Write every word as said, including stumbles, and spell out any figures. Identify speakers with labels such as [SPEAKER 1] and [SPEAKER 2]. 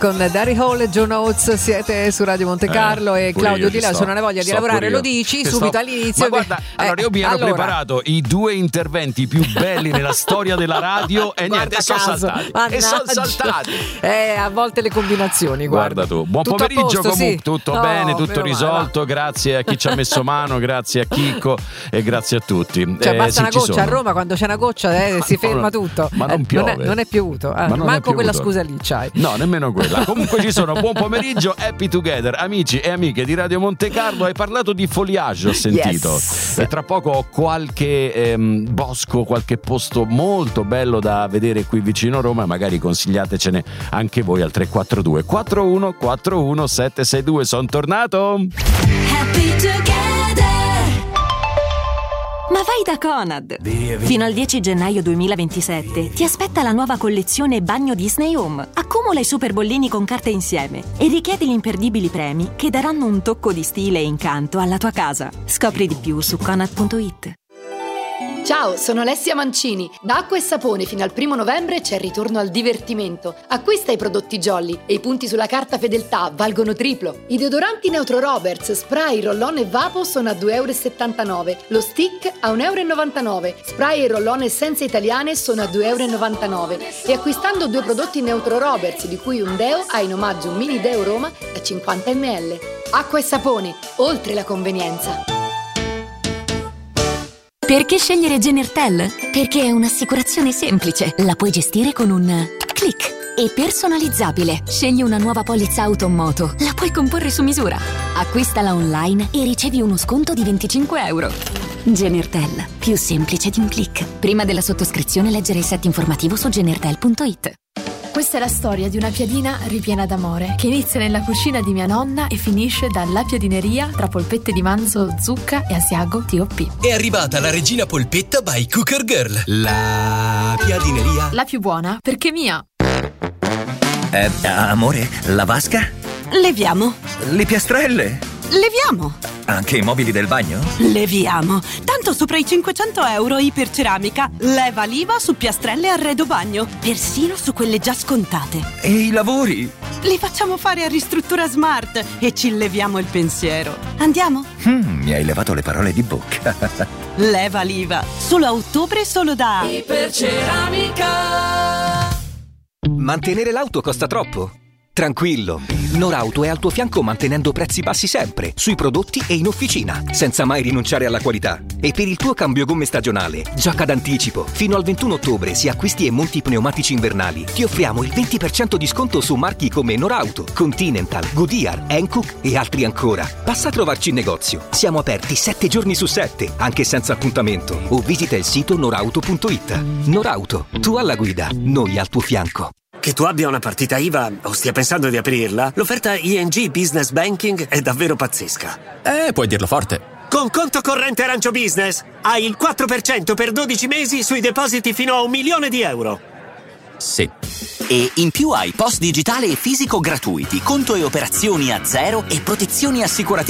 [SPEAKER 1] Con Darry Hall e John Oates siete su Radio Monte Carlo eh, e Claudio Di Leo, se non hai voglia di lavorare lo dici subito sto... all'inizio.
[SPEAKER 2] Ma guarda, eh, allora io mi ero allora... preparato i due interventi più belli nella storia della radio e niente, e sono saltati.
[SPEAKER 1] Mannaggia.
[SPEAKER 2] E sono saltati.
[SPEAKER 1] Eh, a volte le combinazioni, guarda.
[SPEAKER 2] Guarda tu. Buon
[SPEAKER 1] tutto
[SPEAKER 2] pomeriggio
[SPEAKER 1] posto,
[SPEAKER 2] comunque,
[SPEAKER 1] sì.
[SPEAKER 2] tutto
[SPEAKER 1] no,
[SPEAKER 2] bene, tutto risolto,
[SPEAKER 1] male,
[SPEAKER 2] grazie a chi ci ha messo mano, grazie a Chicco e grazie a tutti.
[SPEAKER 1] Cioè
[SPEAKER 2] eh,
[SPEAKER 1] basta
[SPEAKER 2] sì,
[SPEAKER 1] una goccia
[SPEAKER 2] sono.
[SPEAKER 1] a Roma, quando c'è una goccia eh, si ferma tutto.
[SPEAKER 2] Ma non
[SPEAKER 1] eh,
[SPEAKER 2] piove.
[SPEAKER 1] Non è, non è piovuto, eh, manco
[SPEAKER 2] piovuto.
[SPEAKER 1] Quella scusa lì c'hai.
[SPEAKER 2] No, nemmeno quella. Comunque ci sono. Buon pomeriggio, happy together, amici e amiche di Radio Monte Carlo. Hai parlato di foliage, ho sentito.
[SPEAKER 1] Yes.
[SPEAKER 2] E tra poco ho qualche ehm, bosco, qualche posto molto bello da vedere qui vicino a Roma. Magari consigliatecene anche voi al tre quattro due quattro uno quattro uno sette sei due. Sono tornato.
[SPEAKER 3] Happy together. Ma vai da Conad!
[SPEAKER 4] Via, via.
[SPEAKER 3] Fino al dieci gennaio duemilaventisette ti aspetta la nuova collezione Bagno Disney Home. Accumula i super bollini con carte insieme e richiedi gli imperdibili premi che daranno un tocco di stile e incanto alla tua casa. Scopri di più su conad punto it.
[SPEAKER 5] Ciao, sono Alessia Mancini. Da Acqua e Sapone fino al primo novembre c'è il ritorno al divertimento. Acquista i prodotti Jolly e i punti sulla carta fedeltà valgono triplo. I deodoranti Neutro Roberts, spray, roll-on e vapo sono a due euro e settantanove. Lo stick a un euro e novantanove. Spray e roll-on essenze italiane sono a due euro e novantanove. E acquistando due prodotti Neutro Roberts, di cui un deo, hai in omaggio un mini deo Roma da cinquanta millilitri. Acqua e Sapone, oltre la convenienza.
[SPEAKER 3] Perché scegliere Genertel? Perché è un'assicurazione semplice. La puoi gestire con un click. E personalizzabile. Scegli una nuova polizza auto o moto. La puoi comporre su misura. Acquistala online e ricevi uno sconto di venticinque euro. Genertel. Più semplice di un click. Prima della sottoscrizione leggere il set informativo su genertel punto it.
[SPEAKER 6] Questa è la storia di una piadina ripiena d'amore che inizia nella cucina di mia nonna e finisce dalla piadineria tra polpette di manzo, zucca e asiago T O P.
[SPEAKER 7] È arrivata la regina polpetta by Cooker Girl. La piadineria.
[SPEAKER 6] La più buona perché mia.
[SPEAKER 8] Eh, amore, la vasca?
[SPEAKER 9] Leviamo.
[SPEAKER 8] Le piastrelle?
[SPEAKER 9] Leviamo.
[SPEAKER 8] Anche i mobili del bagno?
[SPEAKER 9] Leviamo. Tanto sopra i cinquecento euro iperceramica. Leva l'I V A su piastrelle e arredo bagno. Persino su quelle già scontate.
[SPEAKER 8] E i lavori?
[SPEAKER 9] Li facciamo fare a Ristruttura Smart e ci leviamo il pensiero. Andiamo?
[SPEAKER 8] Mm, mi hai levato le parole di bocca.
[SPEAKER 9] Leva l'I V A. Solo a ottobre, solo da
[SPEAKER 3] Iperceramica.
[SPEAKER 10] Mantenere l'auto costa troppo? Tranquillo, Norauto è al tuo fianco mantenendo prezzi bassi sempre, sui prodotti e in officina, senza mai rinunciare alla qualità. E per il tuo cambio gomme stagionale, gioca d'anticipo. Fino al ventuno ottobre, se acquisti e monti pneumatici invernali, ti offriamo il venti per cento di sconto su marchi come Norauto, Continental, Goodyear, Hankook e altri ancora. Passa a trovarci in negozio. Siamo aperti sette giorni su sette, anche senza appuntamento. O visita il sito norauto punto it. Norauto, tu alla guida, noi al tuo fianco.
[SPEAKER 11] Che tu abbia una partita I V A o stia pensando di aprirla, l'offerta I N G Business Banking è davvero pazzesca.
[SPEAKER 7] Eh, puoi dirlo forte.
[SPEAKER 11] Con conto corrente Arancio Business hai il quattro per cento per dodici mesi sui depositi fino a un milione di euro.
[SPEAKER 7] Sì.
[SPEAKER 12] E in più hai post digitale e fisico gratuiti, conto e operazioni a zero e protezioni assicurative